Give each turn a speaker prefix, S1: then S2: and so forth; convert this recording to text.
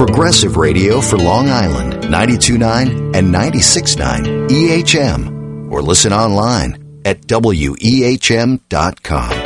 S1: Progressive Radio for Long Island, 92.9 and 96.9 EHM. Or listen online at WEHM.com.